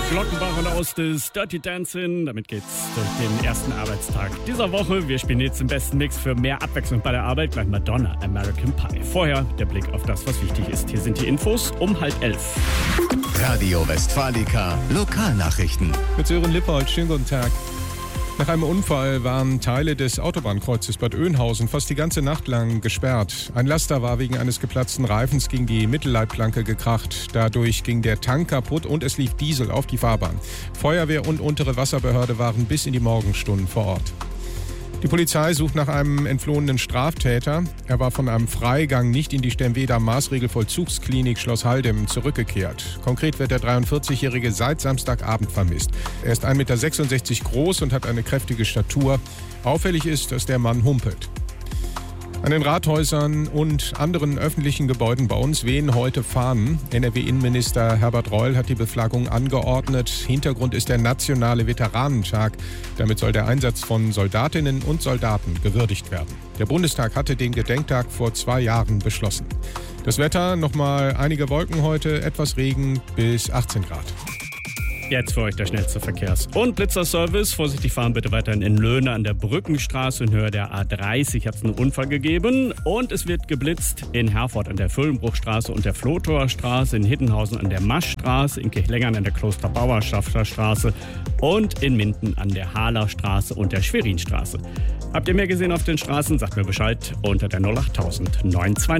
Glockenbach und Austis, Dirty Dancing. Damit geht's durch den ersten Arbeitstag dieser Woche. Wir spielen jetzt den besten Mix für mehr Abwechslung bei der Arbeit. Gleich Madonna, American Pie. Vorher der Blick auf das, was wichtig ist. Hier sind die Infos um 10:30. Radio Westfalica, Lokalnachrichten. Mit Sören Lippold, schönen guten Tag. Nach einem Unfall waren Teile des Autobahnkreuzes Bad Oeynhausen fast die ganze Nacht lang gesperrt. Ein Laster war wegen eines geplatzten Reifens gegen die Mittelleitplanke gekracht. Dadurch ging der Tank kaputt und es lief Diesel auf die Fahrbahn. Feuerwehr und untere Wasserbehörde waren bis in die Morgenstunden vor Ort. Die Polizei sucht nach einem entflohenen Straftäter. Er war von einem Freigang nicht in die Stemweder-Maßregelvollzugsklinik Schloss Haldem zurückgekehrt. Konkret wird der 43-Jährige seit Samstagabend vermisst. Er ist 1,66 Meter groß und hat eine kräftige Statur. Auffällig ist, dass der Mann humpelt. An den Rathäusern und anderen öffentlichen Gebäuden bei uns wehen heute Fahnen. NRW-Innenminister Herbert Reul hat die Beflaggung angeordnet. Hintergrund ist der nationale Veteranentag. Damit soll der Einsatz von Soldatinnen und Soldaten gewürdigt werden. Der Bundestag hatte den Gedenktag vor 2 Jahren beschlossen. Das Wetter, nochmal einige Wolken heute, etwas Regen bis 18 Grad. Jetzt für euch der schnellste Verkehrs- und Blitzerservice. Vorsichtig fahren bitte weiterhin in Löhne an der Brückenstraße in Höhe der A30. Hat es einen Unfall gegeben und es wird geblitzt in Herford an der Füllenbruchstraße und der Flotower Straße, in Hiddenhausen an der Maschstraße, in Kirchlengern an der Klosterbauer Straße und in Minden an der Haaler Straße und der Schwerinstraße. Habt ihr mehr gesehen auf den Straßen? Sagt mir Bescheid unter der 08000 929.